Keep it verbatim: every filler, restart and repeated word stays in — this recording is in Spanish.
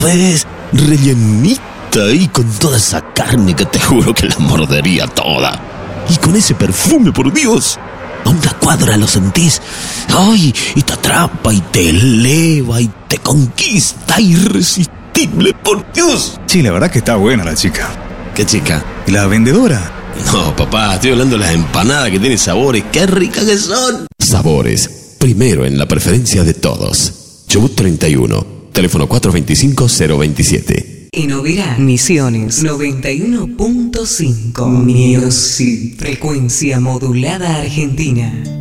ves, rellenita y con toda esa carne que te juro que la mordería toda. Y con ese perfume, por Dios, a una cuadra lo sentís. Ay, y te atrapa y te eleva y te conquista, irresistible, por Dios. Sí, la verdad que está buena la chica. ¿Qué chica? ¿Y la vendedora? No, papá, estoy hablando de las empanadas que tienen sabores. ¡Qué ricas que son! Sabores, primero en la preferencia de todos. Chubut treinta y uno, teléfono cuatro dos cinco, cero dos siete. En Oberá, Misiones noventa y uno punto cinco. Music, frecuencia modulada argentina.